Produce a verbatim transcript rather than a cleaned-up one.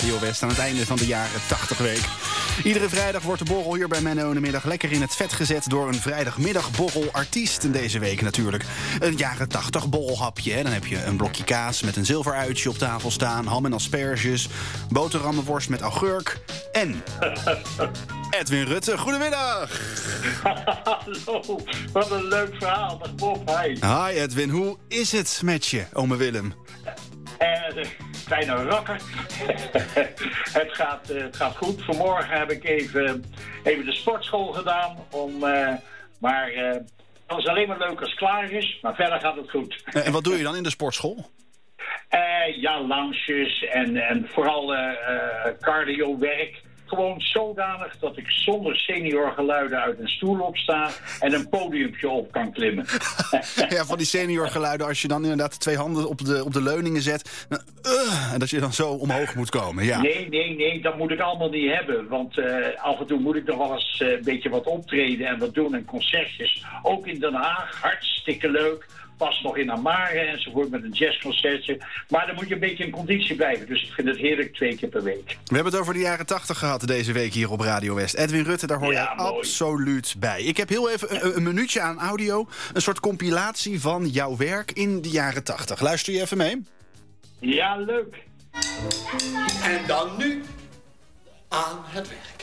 Radio West aan het einde van de jaren tachtig week. Iedere vrijdag wordt de borrel hier bij Menno in de middag lekker in het vet gezet door een vrijdagmiddagborrelartiest. En deze week natuurlijk een jaren tachtig borrelhapje. Hè. Dan heb je een blokje kaas met een zilveruitje op tafel staan, ham en asperges, boterhammenworst met augurk en Edwin Rutte. Goedemiddag! Hallo, wat een leuk verhaal. Dag Bob, hi. Hi Edwin, hoe is het met je, ome Willem? Uh, kleine rakker. het, gaat, uh, het gaat goed. Vanmorgen heb ik even, even de sportschool gedaan. Om, uh, maar uh, dat is alleen maar leuk als het klaar is. Maar verder gaat het goed. Uh, en wat doe je dan in de sportschool? Uh, ja, lounges en, en vooral uh, uh, cardio-werk. Gewoon zodanig dat ik zonder senior geluiden uit een stoel opsta en een podiumpje op kan klimmen. Ja, van die senior geluiden als je dan inderdaad twee handen op de, op de leuningen zet. Uh, en dat je dan zo omhoog moet komen. Ja. Nee, nee, nee, dat moet ik allemaal niet hebben. Want uh, af en toe moet ik nog wel eens uh, een beetje wat optreden en wat doen en concertjes. Ook in Den Haag, hartstikke leuk. Pas nog in Amare enzovoort met een jazzconcertje. Maar dan moet je een beetje in conditie blijven. Dus ik vind het heerlijk twee keer per week. We hebben het over de jaren tachtig gehad deze week hier op Radio West. Edwin Rutte, daar hoor ja, je mooi. absoluut bij. Ik heb heel even een, een minuutje aan audio. Een soort compilatie van jouw werk in de jaren tachtig. Luister je even mee? Ja, leuk. En dan nu aan het werk.